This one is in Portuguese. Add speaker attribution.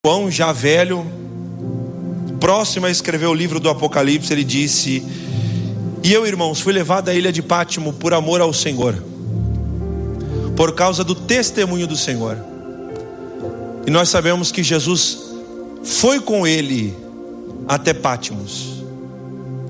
Speaker 1: João, já velho, próximo a escrever o livro do Apocalipse, ele disse: e eu, irmãos, fui levado à ilha de Pátimo por amor ao Senhor, por causa do testemunho do Senhor. E nós sabemos que Jesus foi com ele até Pátimos.